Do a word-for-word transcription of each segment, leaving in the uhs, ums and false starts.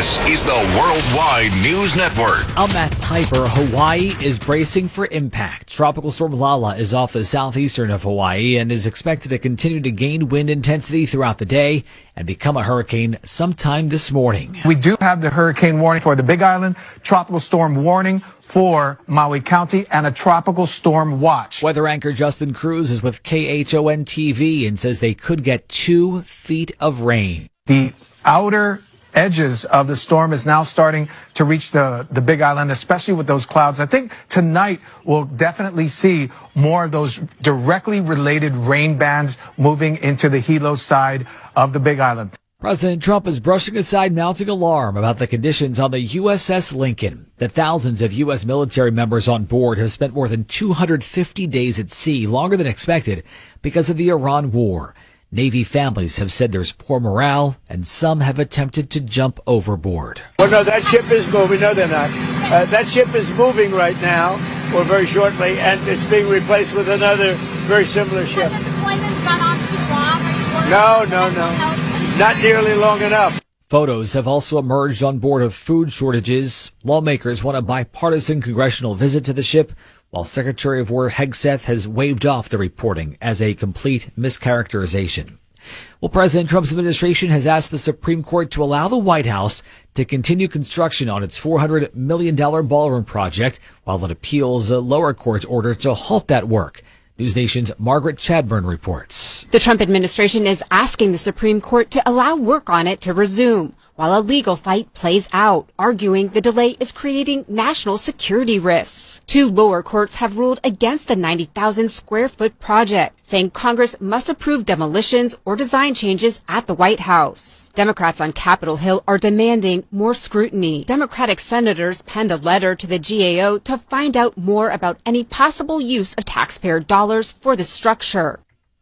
This is the Worldwide News Network. I'm Matt Piper. Hawaii is bracing for impact. Tropical storm Lala is off the southeastern of Hawaii and is expected to continue to gain wind intensity throughout the day and become a hurricane sometime this morning. We do have the hurricane warning for the Big Island, tropical storm warning for Maui County, and a tropical storm watch. Weather anchor Justin Cruz is with K H O N T V and says they could get two feet of rain. The outer edges of the storm is now starting to reach the, the Big Island, especially with those clouds. I think tonight we'll definitely see more of those directly related rain bands moving into the Hilo side of the Big Island. President Trump is brushing aside mounting alarm about the conditions on the U S S Lincoln. The thousands of U S military members on board have spent more than two hundred fifty days at sea, longer than expected, because of the Iran war. Navy families have said there's poor morale, and some have attempted to jump overboard. Well, no, that ship is moving. No, they're not. Uh, that ship is moving right now, or very shortly, and it's being replaced with another very similar ship. Has the deployment gone on too long? Are you worried No, about no, mental no. health? Not nearly long enough. Photos have also emerged on board of food shortages. Lawmakers want a bipartisan congressional visit to the ship, while Secretary of War Hegseth has waved off the reporting as a complete mischaracterization. Well, President Trump's administration has asked the Supreme Court to allow the White House to continue construction on its four hundred million dollars ballroom project, while it appeals a lower court's order to halt that work. News Nation's Margaret Chadburn reports. The Trump administration is asking the Supreme Court to allow work on it to resume, while a legal fight plays out, arguing the delay is creating national security risks. Two lower courts have ruled against the ninety thousand square foot project, saying Congress must approve demolitions or design changes at the White House. Democrats on Capitol Hill are demanding more scrutiny. Democratic senators penned a letter to the G A O to find out more about any possible use of taxpayer dollars for the structure.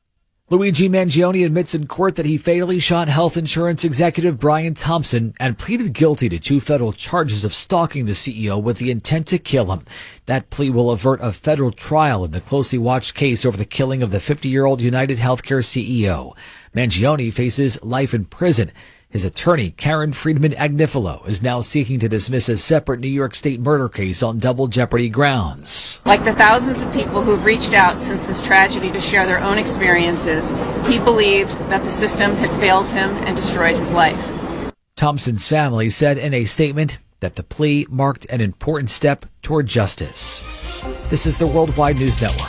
Luigi Mangione admits in court that he fatally shot health insurance executive Brian Thompson and pleaded guilty to two federal charges of stalking the C E O with the intent to kill him. That plea will avert a federal trial in the closely watched case over the killing of the fifty-year-old United Healthcare C E O. Mangione faces life in prison. His attorney, Karen Friedman Agnifilo, is now seeking to dismiss a separate New York State murder case on double jeopardy grounds. Like the thousands of people who've reached out since this tragedy to share their own experiences, he believed that the system had failed him and destroyed his life. Thompson's family said in a statement that the plea marked an important step toward justice. This is the Worldwide News Network.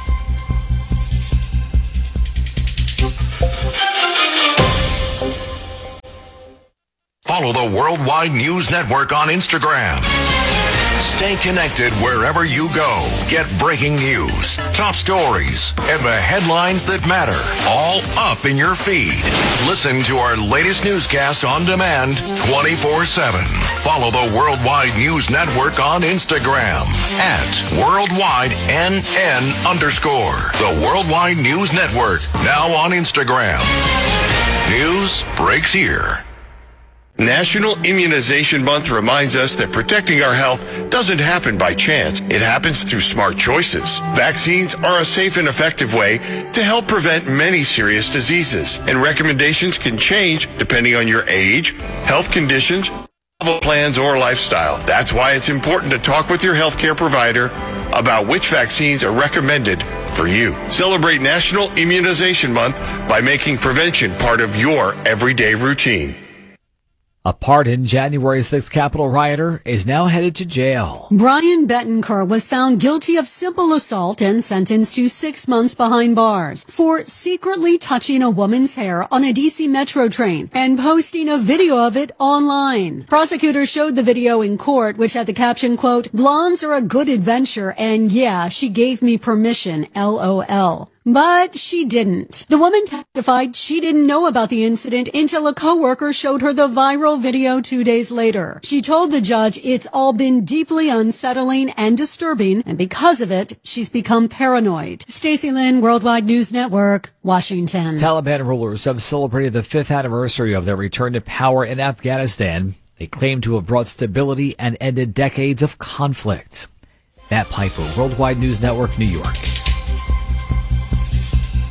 Follow the Worldwide News Network on Instagram. Stay connected wherever you go. Get breaking news, top stories, and the headlines that matter all up in your feed. Listen to our latest newscast on demand twenty-four seven. Follow the Worldwide News Network on Instagram at Worldwide N N underscore. The Worldwide News Network, now on Instagram. News breaks here. National Immunization Month reminds us that protecting our health doesn't happen by chance. It happens through smart choices. Vaccines are a safe and effective way to help prevent many serious diseases, and recommendations can change depending on your age, health conditions, travel plans, or lifestyle. That's why it's important to talk with your healthcare provider about which vaccines are recommended for you. Celebrate National Immunization Month by making prevention part of your everyday routine. A pardoned January sixth Capitol rioter is now headed to jail. Brian Bettencourt was found guilty of simple assault and sentenced to six months behind bars for secretly touching a woman's hair on a D C Metro train and posting a video of it online. Prosecutors showed the video in court, which had the caption, quote, "Blondes are a good adventure, and yeah, she gave me permission, L O L. But she didn't. The woman testified she didn't know about the incident until a coworker showed her the viral video two days later. She told the judge it's all been deeply unsettling and disturbing, and because of it, she's become paranoid. Stacey Lynn, Worldwide News Network, Washington. Taliban rulers have celebrated the fifth anniversary of their return to power in Afghanistan. They claim to have brought stability and ended decades of conflict. Matt Piper, Worldwide News Network, New York.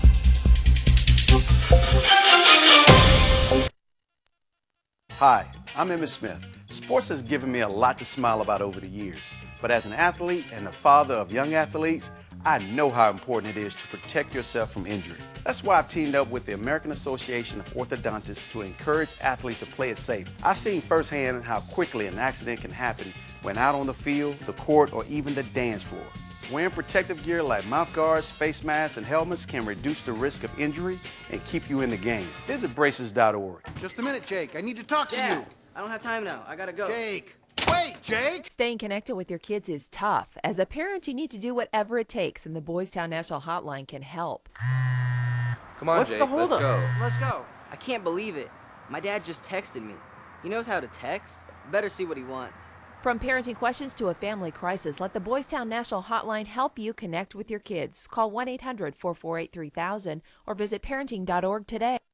Hi, I'm Emmitt Smith. Sports has given me a lot to smile about over the years, but as an athlete and the father of young athletes, I know how important it is to protect yourself from injury. That's why I've teamed up with the American Association of Orthodontists to encourage athletes to play it safe. I've seen firsthand how quickly an accident can happen when out on the field, the court, or even the dance floor. Wearing protective gear like mouth guards, face masks, and helmets can reduce the risk of injury and keep you in the game. Visit braces dot org. Just a minute, Jake. I need to talk to Dad, you. I don't have time now. I gotta go. Jake. Wait, Jake! Staying connected with your kids is tough. As a parent, you need to do whatever it takes, and the Boys Town National Hotline can help. Come on, What's Jake, the hold let's up? go. Let's go. I can't believe it. My dad just texted me. He knows how to text. Better see what he wants. From parenting questions to a family crisis, let the Boys Town National Hotline help you connect with your kids. Call one eight hundred, four four eight, three thousand or visit parenting dot org today.